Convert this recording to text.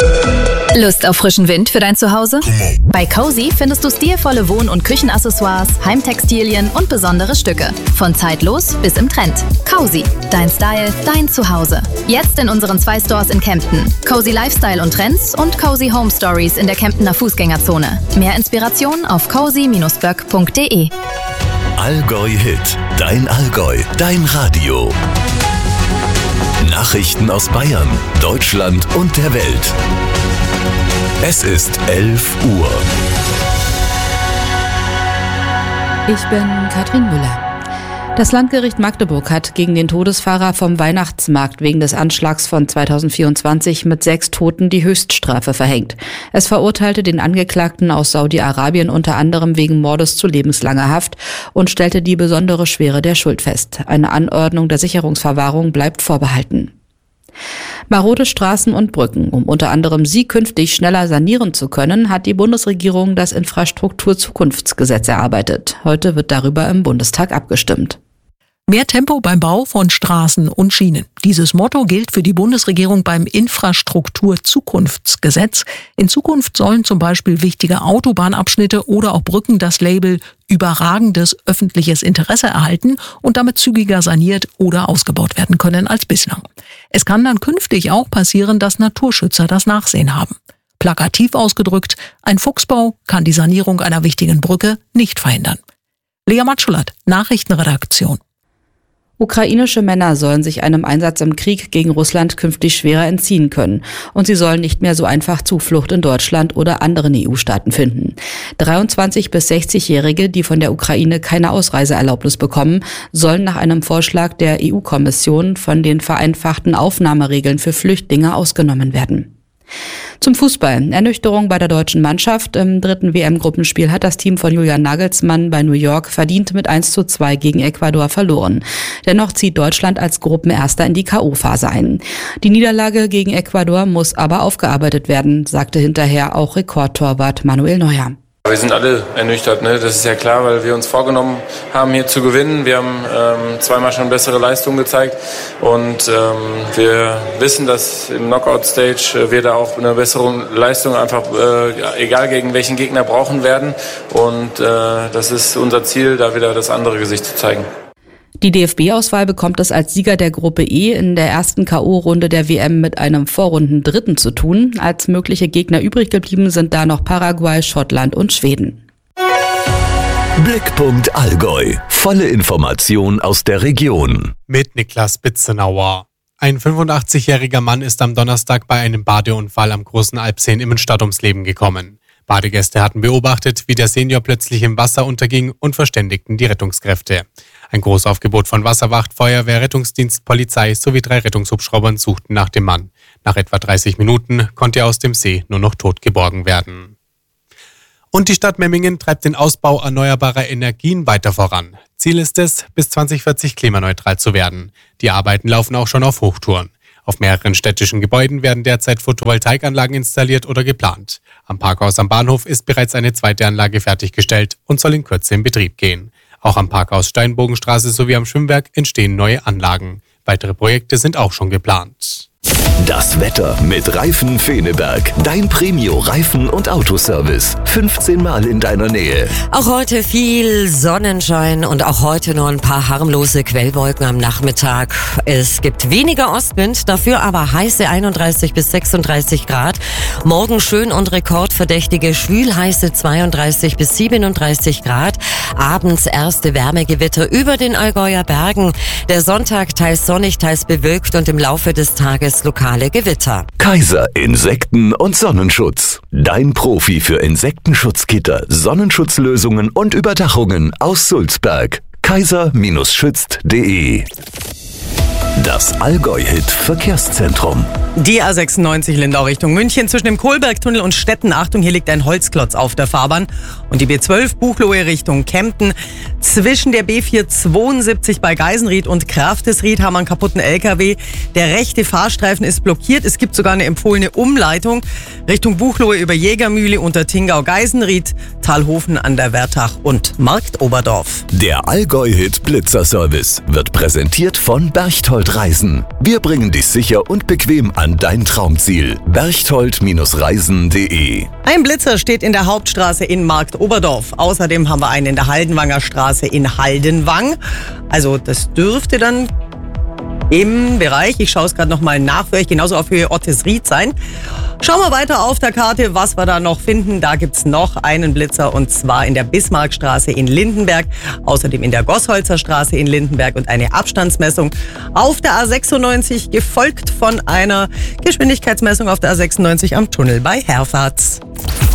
Lust auf frischen Wind für dein Zuhause? Bei Cozy findest du stilvolle Wohn- und Küchenaccessoires, Heimtextilien und besondere Stücke. Von zeitlos bis im Trend. Cozy. Dein Style, dein Zuhause. Jetzt in unseren 2 Stores in Kempten. Cozy Lifestyle und Trends und Cozy Home Stories in der Kemptener Fußgängerzone. Mehr Inspiration auf cozy-böck.de. Allgäu Hit. Dein Allgäu. Dein Radio. Nachrichten aus Bayern, Deutschland und der Welt. Es ist 11 Uhr. Ich bin Katrin Müller. Das Landgericht Magdeburg hat gegen den Todesfahrer vom Weihnachtsmarkt wegen des Anschlags von 2024 mit 6 Toten die Höchststrafe verhängt. Es verurteilte den Angeklagten aus Saudi-Arabien unter anderem wegen Mordes zu lebenslanger Haft und stellte die besondere Schwere der Schuld fest. Eine Anordnung der Sicherungsverwahrung bleibt vorbehalten. Marode Straßen und Brücken. Um unter anderem sie künftig schneller sanieren zu können, hat die Bundesregierung das Infrastrukturzukunftsgesetz erarbeitet. Heute wird darüber im Bundestag abgestimmt. Mehr Tempo beim Bau von Straßen und Schienen. Dieses Motto gilt für die Bundesregierung beim Infrastrukturzukunftsgesetz. In Zukunft sollen zum Beispiel wichtige Autobahnabschnitte oder auch Brücken das Label überragendes öffentliches Interesse erhalten und damit zügiger saniert oder ausgebaut werden können als bislang. Es kann dann künftig auch passieren, dass Naturschützer das Nachsehen haben. Plakativ ausgedrückt, ein Fuchsbau kann die Sanierung einer wichtigen Brücke nicht verhindern. Lea Matschulat, Nachrichtenredaktion. Ukrainische Männer sollen sich einem Einsatz im Krieg gegen Russland künftig schwerer entziehen können. Und sie sollen nicht mehr so einfach Zuflucht in Deutschland oder anderen EU-Staaten finden. 23- bis 60-Jährige, die von der Ukraine keine Ausreiseerlaubnis bekommen, sollen nach einem Vorschlag der EU-Kommission von den vereinfachten Aufnahmeregeln für Flüchtlinge ausgenommen werden. Zum Fußball. Ernüchterung bei der deutschen Mannschaft. Im 3. WM-Gruppenspiel hat das Team von Julian Nagelsmann bei New York verdient mit 1:2 gegen Ecuador verloren. Dennoch zieht Deutschland als Gruppenerster in die K.O.-Phase ein. Die Niederlage gegen Ecuador muss aber aufgearbeitet werden, sagte hinterher auch Rekordtorwart Manuel Neuer. Wir sind alle ernüchtert, ne? Das ist ja klar, weil wir uns vorgenommen haben, hier zu gewinnen. Wir haben zweimal schon bessere Leistungen gezeigt und wir wissen, dass im Knockout-Stage wir da auch eine bessere Leistung einfach, egal gegen welchen Gegner, brauchen werden. Und das ist unser Ziel, da wieder das andere Gesicht zu zeigen. Die DFB-Auswahl bekommt es als Sieger der Gruppe E in der ersten K.O.-Runde der WM mit einem Vorrundendritten zu tun. Als mögliche Gegner übrig geblieben sind da noch Paraguay, Schottland und Schweden. Blickpunkt Allgäu. Volle Information aus der Region. Mit Niklas Bitzenauer. Ein 85-jähriger Mann ist am Donnerstag bei einem Badeunfall am Großen Alpsee in Immenstadt ums Leben gekommen. Badegäste hatten beobachtet, wie der Senior plötzlich im Wasser unterging und verständigten die Rettungskräfte. Ein Großaufgebot von Wasserwacht, Feuerwehr, Rettungsdienst, Polizei sowie 3 Rettungshubschraubern suchten nach dem Mann. Nach etwa 30 Minuten konnte er aus dem See nur noch tot geborgen werden. Und die Stadt Memmingen treibt den Ausbau erneuerbarer Energien weiter voran. Ziel ist es, bis 2040 klimaneutral zu werden. Die Arbeiten laufen auch schon auf Hochtouren. Auf mehreren städtischen Gebäuden werden derzeit Photovoltaikanlagen installiert oder geplant. Am Parkhaus am Bahnhof ist bereits eine zweite Anlage fertiggestellt und soll in Kürze in Betrieb gehen. Auch am Parkhaus Steinbogenstraße sowie am Schwimmwerk entstehen neue Anlagen. Weitere Projekte sind auch schon geplant. Das Wetter mit Reifen Feneberg. Dein Premio-Reifen- und Autoservice. 15 Mal in deiner Nähe. Auch heute viel Sonnenschein und auch heute nur ein paar harmlose Quellwolken am Nachmittag. Es gibt weniger Ostwind, dafür aber heiße 31 bis 36 Grad. Morgen schön und rekordverdächtige schwülheiße 32 bis 37 Grad. Abends erste Wärmegewitter über den Allgäuer Bergen. Der Sonntag teils sonnig, teils bewölkt und im Laufe des Tages lokale Gewitter. Kaiser Insekten- und Sonnenschutz. Dein Profi für Insektenschutzgitter, Sonnenschutzlösungen und Überdachungen aus Sulzberg. kaiser-schützt.de. Das Allgäu-Hit-Verkehrszentrum. Die A96 Lindau Richtung München zwischen dem Kohlbergtunnel und Stetten. Achtung, hier liegt ein Holzklotz auf der Fahrbahn. Und die B12 Buchloe Richtung Kempten. Zwischen der B472 bei Geisenried und Kraftesried haben wir einen kaputten LKW. Der rechte Fahrstreifen ist blockiert. Es gibt sogar eine empfohlene Umleitung Richtung Buchloe über Jägermühle unter Tingau-Geisenried, Talhofen an der Wertach und Marktoberdorf. Der Allgäu-Hit Blitzerservice wird präsentiert von Berchtold und Reisen. Wir bringen dich sicher und bequem an dein Traumziel. Berchtold-reisen.de. Ein Blitzer steht in der Hauptstraße in Marktoberdorf. Außerdem haben wir einen in der Haldenwanger Straße in Haldenwang. Also das dürfte dann im Bereich, ich schaue es gerade nochmal nach, für euch genauso auf Höhe Ottisried sein. Schauen wir weiter auf der Karte, was wir da noch finden. Da gibt's noch einen Blitzer und zwar in der Bismarckstraße in Lindenberg, außerdem in der Gossholzer Straße in Lindenberg und eine Abstandsmessung auf der A96, gefolgt von einer Geschwindigkeitsmessung auf der A96 am Tunnel bei Herfahrt.